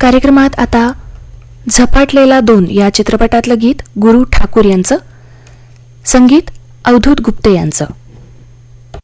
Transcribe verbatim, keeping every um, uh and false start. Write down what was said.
कार्यक्रमात आता झपाटलेला दोन या चित्रपटातलं गीत गुरु ठाकूर यांचं, संगीत अवधूत गुप्ते यांचं.